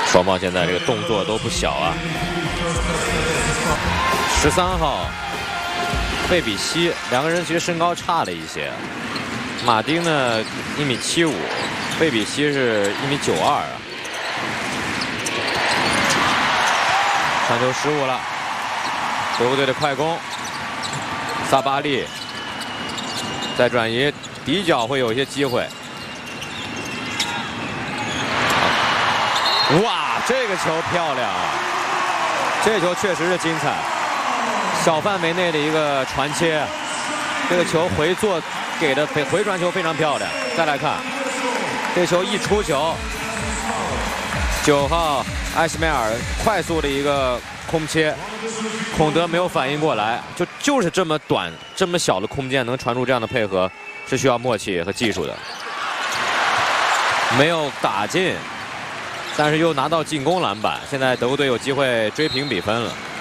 双方现在这个动作都不小啊。13号贝比西，两个人其实身高差了一些。马丁呢1.75米，贝比西是1.92米啊。传球失误了，德国队的快攻，萨巴利再转移，底角会有一些机会。哇，这个球漂亮啊！这球确实是精彩，小范围内的一个传切，这个球回做给的回传球非常漂亮。再来看，这球一出球，9号埃什梅尔快速的一个空切，孔德没有反应过来，就是这么短、这么小的空间能传出这样的配合，是需要默契和技术的。没有打进，但是又拿到进攻篮板，现在德国队有机会追平比分了。